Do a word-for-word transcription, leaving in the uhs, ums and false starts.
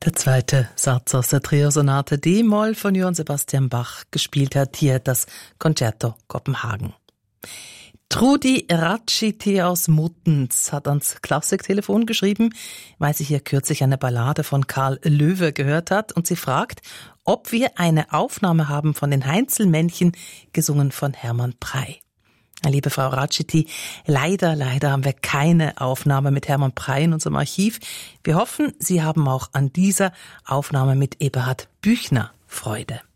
Der zweite Satz aus der Trio-Sonate D-Moll von Johann Sebastian Bach gespielt hat hier das Concerto Kopenhagen. Trudi Ratschiti aus Muttenz hat ans Klassiktelefon geschrieben, weil sie hier kürzlich eine Ballade von Karl Löwe gehört hat und sie fragt, ob wir eine Aufnahme haben von den Heinzelmännchen, gesungen von Hermann Prey. Liebe Frau Ratschiti, leider, leider haben wir keine Aufnahme mit Hermann Prey in unserem Archiv. Wir hoffen, Sie haben auch an dieser Aufnahme mit Eberhard Büchner Freude.